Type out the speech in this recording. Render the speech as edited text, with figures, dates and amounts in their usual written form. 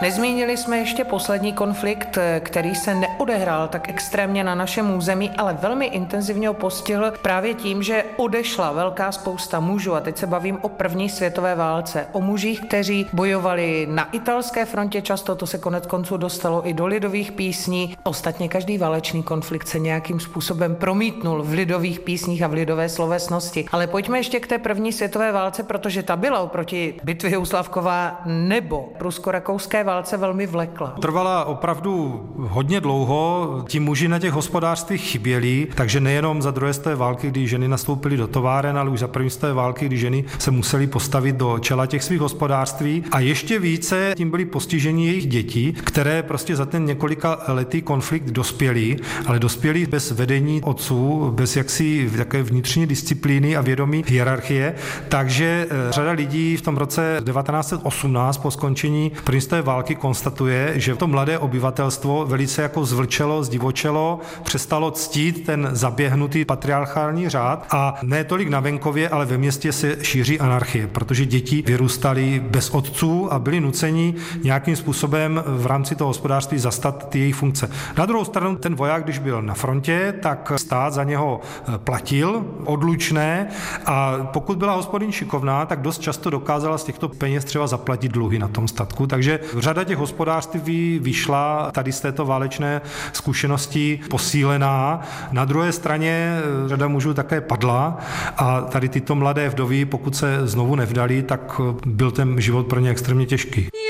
Nezmínili jsme ještě poslední konflikt, který se neodehrál tak extrémně na našem území, ale velmi intenzivně ho postihl právě tím, že odešla velká spousta mužů. A teď se bavím o první světové válce. O mužích, kteří bojovali na italské frontě často, to se konec konců dostalo i do lidových písní. Ostatně každý válečný konflikt se nějakým způsobem promítnul v lidových písních a v lidové slovesnosti. Ale pojďme ještě k té první světové válce, protože ta byla oproti bitvě u Slavkova nebo prusko-rakouské válce velmi vlekla. Trvala opravdu hodně dlouho, ti muži na těch hospodářstvích chyběli, takže nejenom za druhé světové války, kdy ženy nastoupily do továren, ale už za první světové války, kdy ženy se musely postavit do čela těch svých hospodářství a ještě více tím byly postiženi jejich děti, které prostě za ten několika letý konflikt dospěly, ale dospěly bez vedení otců, bez jaksi také vnitřní disciplíny a vědomí hierarchie, takže řada lidí v tom roce 1918 po skončení první světové války konstatuje, že to mladé obyvatelstvo velice jako zvlčelo, zdivočelo, přestalo ctít ten zaběhnutý patriarchální řád a ne tolik na venkově, ale ve městě se šíří anarchie, protože děti vyrůstaly bez otců a byli nuceni nějakým způsobem v rámci toho hospodářství zastat ty jejich funkce. Na druhou stranu ten voják, když byl na frontě, tak stát za něho platil odlučné a pokud byla hospodyň šikovná, tak dost často dokázala z těchto peněz třeba zaplatit dluhy na tom statku. Takže řada těch hospodářství vyšla tady z této válečné zkušenosti posílená. Na druhé straně řada mužů také padla a tady tyto mladé vdovy, pokud se znovu nevdali, tak byl ten život pro ně extrémně těžký.